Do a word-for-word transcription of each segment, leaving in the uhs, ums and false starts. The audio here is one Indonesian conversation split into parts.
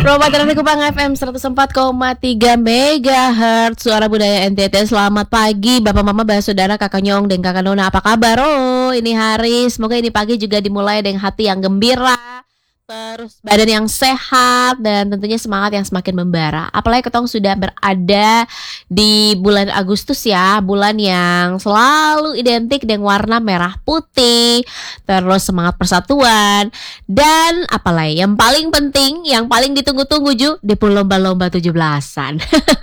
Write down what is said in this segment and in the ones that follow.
Provider Kupang F M seratus empat koma tiga megahertz Suara Budaya N T T. Selamat pagi Bapak Mama, Bapak Saudara, Kakak Nyong dan Kakak Nona. Apa kabar? Oh, ini hari, semoga ini pagi juga dimulai dengan hati yang gembira, terus badan yang sehat, dan tentunya semangat yang semakin membara. Apalagi ketong sudah berada di bulan Agustus ya, bulan yang selalu identik dengan warna merah putih, terus semangat persatuan, dan apalagi yang paling penting, yang paling ditunggu-tunggu Ju, di lomba-lomba tujuh belasan.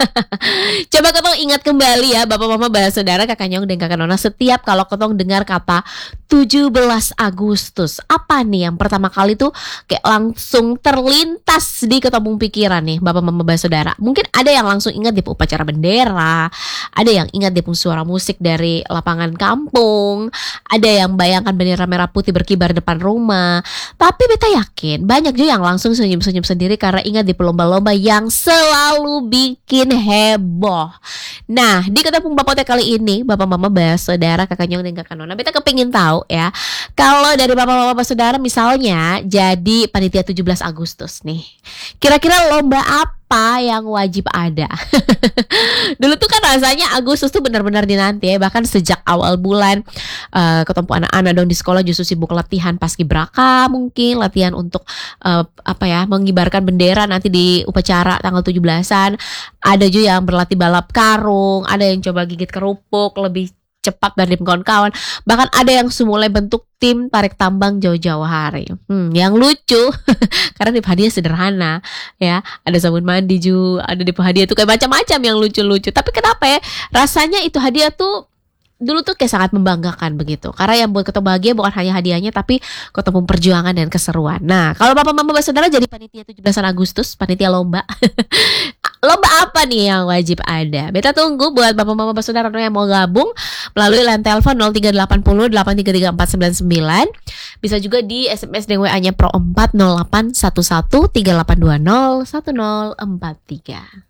Coba ketong ingat kembali ya Bapak Mama, Bapak Saudara, Kakak Nyong dan Kakak Nona, setiap kalau ketong dengar kata tujuh belas Agustus, apa nih yang pertama kali tuh kayak langsung terlintas di ketemu pikiran nih Bapak Mama Bapak Saudara? Mungkin ada yang langsung ingat di upacara bendera, ada yang ingat di suara musik dari lapangan kampung, ada yang bayangkan bendera merah putih berkibar depan rumah. Tapi beta yakin banyak juga yang langsung senyum-senyum sendiri karena ingat di lomba-lomba yang selalu bikin heboh. Nah, di ketemu Bapak kali ini Bapak Mama Bapak Saudara, Kakak Nyong dan Kakak Nona, beta kepingin tahu ya, kalau dari Bapak Mama Bapak Saudara misalnya jadi panitia tujuh belas Agustus nih, kira-kira lomba apa yang wajib ada? Dulu tuh kan rasanya Agustus tuh benar-benar dinanti ya, bahkan sejak awal bulan uh, ketemu anak-anak dong di sekolah justru sibuk latihan paskibraka, mungkin latihan untuk uh, apa ya, mengibarkan bendera nanti di upacara tanggal tujuh belasan. Ada juga yang berlatih balap karung, ada yang coba gigit kerupuk lebih cepat dari kawan-kawan, bahkan ada yang mulai bentuk tim tarik tambang jauh-jauh hari. Hmm, yang lucu karena tipe hadiah sederhana ya, ada sabun mandi juga, ada tipe hadiah tuh kayak macam-macam yang lucu-lucu. Tapi kenapa ya rasanya itu hadiah tuh dulu tuh kayak sangat membanggakan begitu, karena yang buat kita bahagia bukan hanya hadiahnya tapi ketemu perjuangan dan keseruan. Nah, kalau Bapak Mama Bapak Saudara jadi panitia tujuh belasan Agustus, panitia lomba lomba apa nih yang wajib ada? Beta tunggu buat Bapak Mama Bapak Saudara yang mau gabung melalui line telepon nol tiga delapan nol delapan tiga tiga empat sembilan sembilan. Bisa juga di S M S dan W A-nya Pro empat nol delapan satu satu tiga delapan dua nol satu nol empat tiga.